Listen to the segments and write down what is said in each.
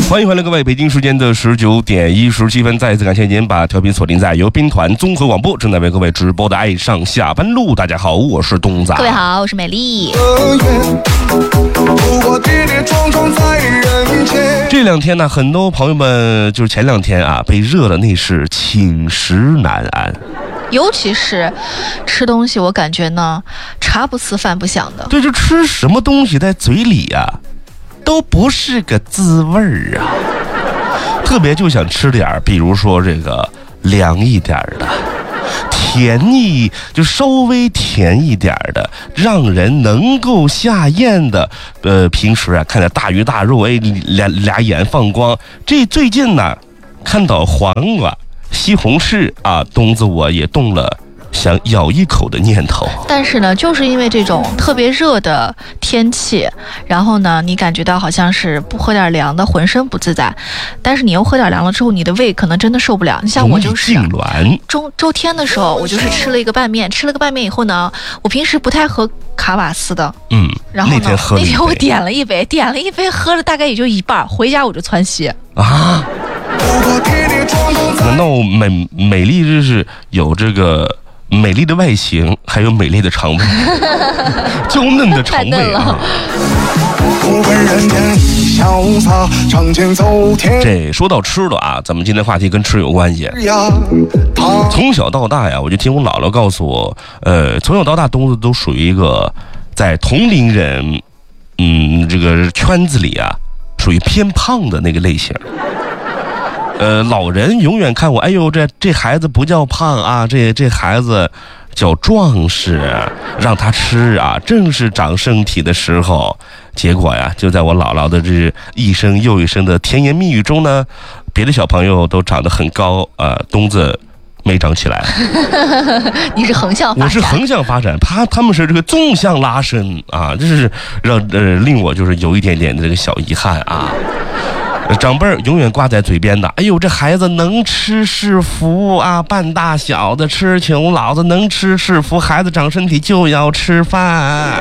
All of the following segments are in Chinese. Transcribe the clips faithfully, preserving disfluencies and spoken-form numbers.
欢迎回来各位，北京时间的十九点一十七分，再一次感谢您把调频锁定在由兵团综合广播正在为各位直播的爱上下班路。大家好，我是东仔。 各位好，我是美丽。 这两天呢，很多朋友们就是前两天啊，被热的那是寝食难安。 尤其是吃东西，我感觉呢，茶不思饭不想的。 对，就吃什么东西在嘴里啊，都不是个滋味儿啊。特别就想吃点儿，比如说这个凉一点的，甜腻就稍微甜一点的，让人能够下咽的。呃，平时啊看着大鱼大肉，哎，俩俩眼放光。这最近呢，看到黄瓜、西红柿啊，东子我也动了想咬一口的念头。 但是呢，就是因为这种特别热的天气，然后呢，你感觉到好像是不喝点凉的，浑身不自在。但是你又喝点凉了之后，你的胃可能真的受不了。你像我就是周周天的时候，我就是吃了一个拌面，吃了个拌面以后呢，我平时不太喝卡瓦斯的， 嗯， 然后呢， 那天喝了一杯， 那天我点了一杯，点了一杯，喝了大概也就一半，回家我就窜稀啊。难道美美丽就是有这个美丽的外形，还有美丽的肠胃，娇嫩的肠胃啊！这说到吃的啊，咱们今天话题跟吃有关系。从小到大呀，我就听我姥姥告诉我，呃，从小到大东子都属于一个在同龄人，嗯，这个圈子里啊，属于偏胖的那个类型。呃，老人永远看我，哎呦，这这孩子不叫胖啊，这这孩子叫壮实，让他吃啊，正是长身体的时候。结果呀，就在我姥姥的这一声又一声的甜言蜜语中呢，别的小朋友都长得很高，呃，东子没长起来。 你是横向发展， 我是横向发展，他他们是这个纵向拉伸啊，这是让呃令我就是有一点点的这个小遗憾啊。长辈儿永远挂在嘴边的，哎呦，这孩子能吃是福啊，半大小的吃穷，老子能吃是福，孩子长身体就要吃饭。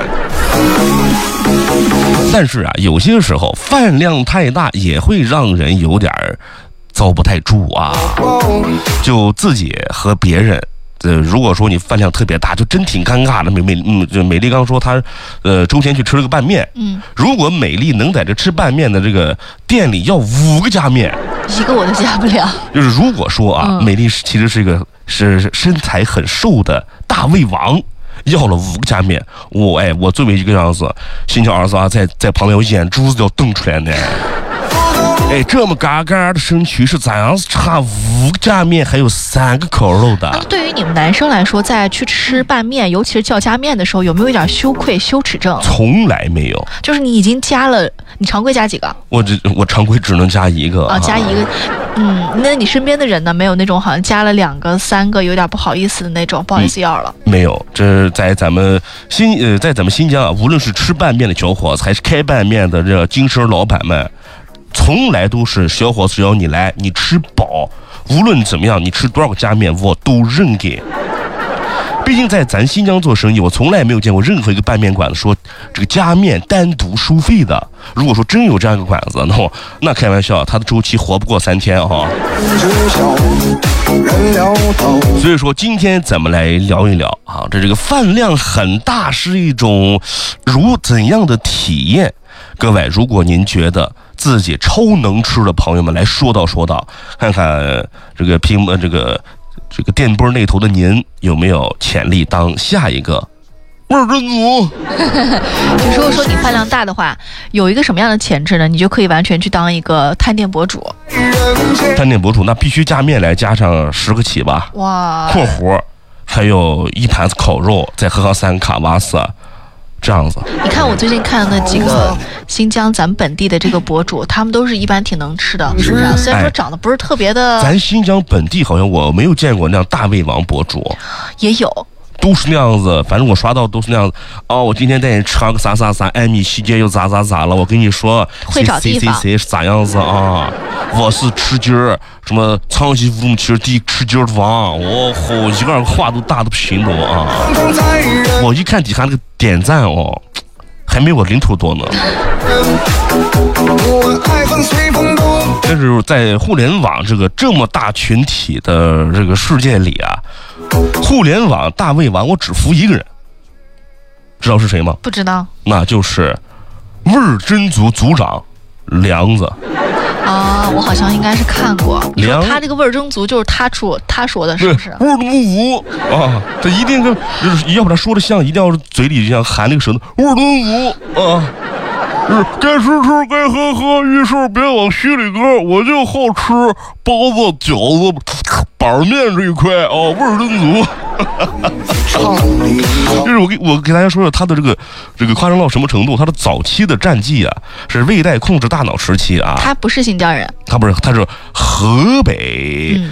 但是啊，有些时候饭量太大也会让人有点遭不太住啊，就自己和别人。呃，如果说你饭量特别大，就真挺尴尬的。美美嗯，就美丽刚说她，呃，周天去吃了个拌面。嗯，如果美丽能在这吃拌面的这个店里要五个加面， 一个我都加不了。 就是如果说啊，嗯、美丽其实是一个是身材很瘦的大胃王，要了五个加面，我哎，我作为一个样子，心跳儿子啊，在在旁边，我眼珠子要瞪出来呢。哎，这么嘎嘎的身躯是怎样差五个加面还有三个烤肉的？ 那么对于你们男生来说，在去吃拌面，尤其是叫加面的时候，有没有一点羞愧、羞耻症？ 从来没有。 就是你已经加了，你常规加几个？ 我这我常规只能加一个啊，加一个。嗯，那你身边的人呢？没有那种好像加了两个、三个，有点不好意思的那种，不好意思要了。 嗯、没有，这在咱们新呃，在咱们新疆啊，无论是吃拌面的小伙子，还是开拌面的这精神老板们。从来都是小伙子，只要你来，你吃饱，无论怎么样，你吃多少个加面，我都认给。毕竟在咱新疆做生意，我从来没有见过任何一个拌面馆子说这个加面单独收费的。如果说真有这样一个馆子，那我那开玩笑，它的周期活不过三天啊。所以说，今天咱们来聊一聊啊，这这个饭量很大是一种如怎样的体验？各位，如果您觉得自己超能吃的朋友们来说道说道，看看这个屏幕这个这个电波那头的您有没有潜力当下一个味儿真祖？ 就如果说你饭量大的话，有一个什么样的潜质呢？你就可以完全去当一个探店博主。 探店博主那必须加面来加上十个起吧？哇！括弧还有一盘子烤肉，再喝上三个卡瓦斯。这样子， 你看我最近看的那几个新疆咱们本地的这个博主，他们都是一般挺能吃的，是不是、啊？虽然说长得不是特别的， 咱新疆本地好像我没有见过那样大胃王博主， 也有， 都是那样子。反正我刷到都是那样子。哦，我今天带你吃个啥啥啥，艾米细节又咋咋咋了？我跟你说， 会找地方， 谁谁谁是咋样子啊？我是吃鸡儿，什么苍溪乌鲁木齐地吃鸡儿的王，我吼一个话都大的不行的啊！我一看底下那个点赞哦，还没我零头多呢。 但是在互联网这个这么大群体的这个世界里啊，互联网大胃王我只服一个人，知道是谁吗？ 不知道。 那就是味儿真族族长梁子。 啊，我好像应该是看过。你说梁他这个味儿蒸族就是他说他说的，是不是？ 味儿真族啊，他一定跟就是要把他说的像，一定要是嘴里这样含那个舌头，味儿真族啊。是该吃吃，该喝喝，遇事别往心里搁。我就好吃包子、饺子、板面这一块啊，味儿真足。就是我给我给大家说说他的这个这个夸张到什么程度。他的早期的战绩啊，是胃带控制大脑时期啊。 他不是新疆人， 他不是，他是河北